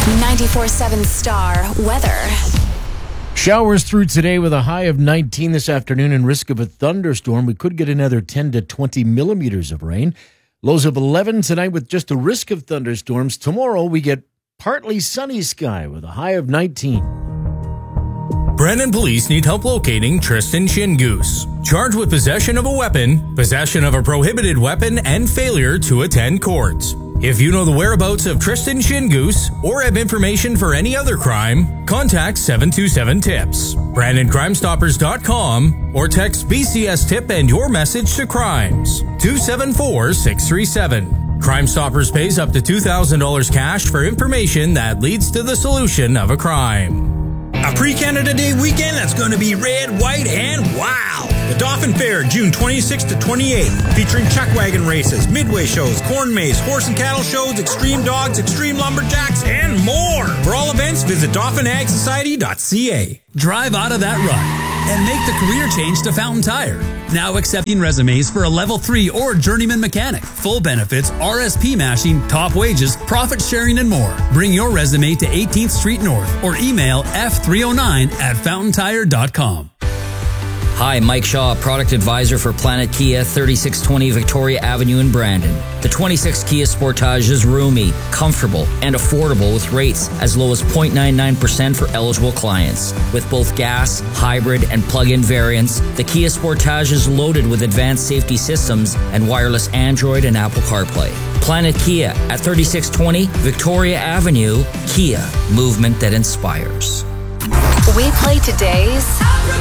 94.7 Star Weather. Showers through today with a high of 19 this afternoon and risk of a thunderstorm. We could get another 10 to 20 millimeters of rain. Lows of 11 tonight with just a risk of thunderstorms. Tomorrow we get partly sunny sky with a high of 19. Brandon police need help locating Tristan Shingoose. Charged with possession of a weapon, possession of a prohibited weapon, and failure to attend court. If you know the whereabouts of Tristan Shingoose or have information for any other crime, contact 727-TIPS, BrandonCrimeStoppers.com, or text BCS-TIP and your message to Crimes 274-637. Crime Stoppers pays up to $2,000 cash for information that leads to the solution of a crime. A pre-Canada Day weekend that's going to be red, white, and wow! The Dauphin Fair, June 26th to 28th, featuring chuck wagon races, midway shows, corn maze, horse and cattle shows, extreme dogs, extreme lumberjacks, and more! For all events, visit DauphinAgSociety.ca. Drive out of that rut and make the career change to Fountain Tire. Now accepting resumes for a Level 3 or Journeyman Mechanic. Full benefits, RSP matching, top wages, profit sharing, and more. Bring your resume to 18th Street North or email f309@fountaintire.com. Hi, Mike Shaw, Product Advisor for Planet Kia, 3620 Victoria Avenue in Brandon. The 26 Kia Sportage is roomy, comfortable, and affordable with rates as low as 0.99% for eligible clients. With both gas, hybrid, and plug-in variants, the Kia Sportage is loaded with advanced safety systems and wireless Android and Apple CarPlay. Planet Kia at 3620 Victoria Avenue. Kia, movement that inspires. We play today's